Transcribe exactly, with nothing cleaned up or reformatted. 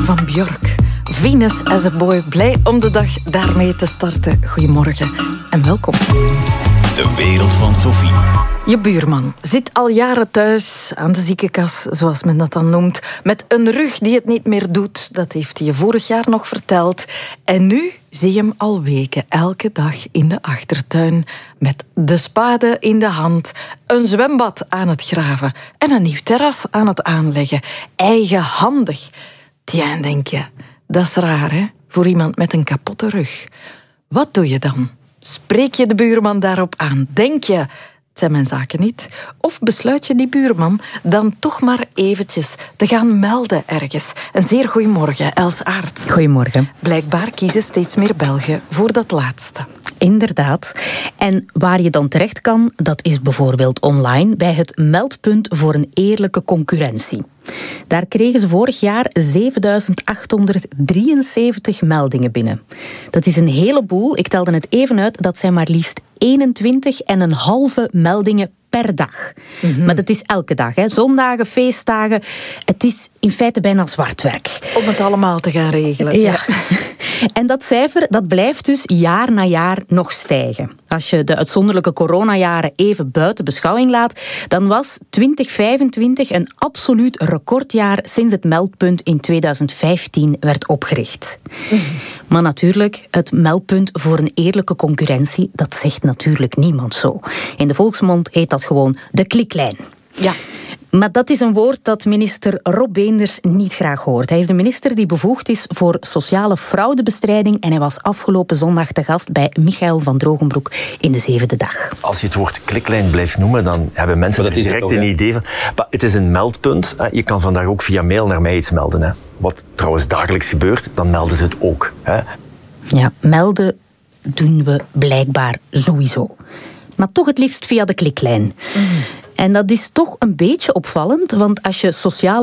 van Björk. Venus as a Boy, blij om de dag daarmee te starten. Goedemorgen en welkom. De wereld van Sophie. Je buurman zit al jaren thuis aan de ziekenkas, zoals men dat dan noemt, met een rug die het niet meer doet. Dat heeft hij je vorig jaar nog verteld. En nu zie je hem al weken, elke dag in de achtertuin, met de spade in de hand, een zwembad aan het graven en een nieuw terras aan het aanleggen. Eigenhandig. Tja, denk je, dat is raar, hè? Voor iemand met een kapotte rug. Wat doe je dan? Spreek je de buurman daarop aan? Denk je, het zijn mijn zaken niet? Of besluit je die buurman dan toch maar eventjes te gaan melden ergens? Een zeer goeiemorgen, Els Aarts. Goedemorgen. Blijkbaar kiezen steeds meer Belgen voor dat laatste. Inderdaad. En waar je dan terecht kan, dat is bijvoorbeeld online bij het meldpunt voor een eerlijke concurrentie. Daar kregen ze vorig jaar zevenduizend achthonderddrieënzeventig meldingen binnen. Dat is een heleboel. Ik telde het even uit, dat zijn maar liefst eenentwintig en een halve meldingen per dag. Mm-hmm. Maar dat is elke dag, hè. Zondagen, feestdagen. Het is in feite bijna zwart werk. Om het allemaal te gaan regelen. Ja. En dat cijfer dat blijft dus jaar na jaar nog stijgen. Als je de uitzonderlijke coronajaren even buiten beschouwing laat, dan was twintig vijfentwintig een absoluut recordjaar sinds het meldpunt in tweeduizend vijftien werd opgericht. Mm-hmm. Maar natuurlijk, het meldpunt voor een eerlijke concurrentie, dat zegt natuurlijk niemand zo. In de volksmond heet dat gewoon de kliklijn. Ja. Maar dat is een woord dat minister Rob Beenders niet graag hoort. Hij is de minister die bevoegd is voor sociale fraudebestrijding en hij was afgelopen zondag te gast bij Michael van Drogenbroek in de Zevende Dag. Als je het woord kliklijn blijft noemen, dan hebben mensen direct het toch, een idee van... Maar het is een meldpunt. Je kan vandaag ook via mail naar mij iets melden. Wat trouwens dagelijks gebeurt, dan melden ze het ook. Ja, melden doen we blijkbaar sowieso. Maar toch het liefst via de kliklijn. Mm. En dat is toch een beetje opvallend, want als je sociaal